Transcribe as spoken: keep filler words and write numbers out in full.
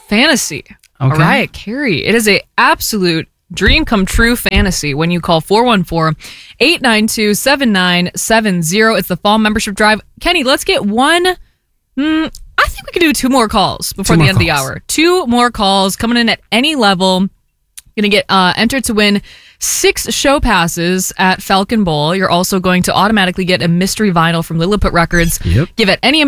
fantasy. Okay. Mariah Carey. It is a absolute dream come true fantasy when you call four one four, eight nine two, seven nine seven zero. It's the fall membership drive. Kenny, let's get one. Mm, I think we can do two more calls before Two the more end of the calls. hour. Two more calls coming in at any level. Going to get uh, entered to win six show passes at Falcon Bowl. You're also going to automatically get a mystery vinyl from Lilliput Records. Yep. Give it any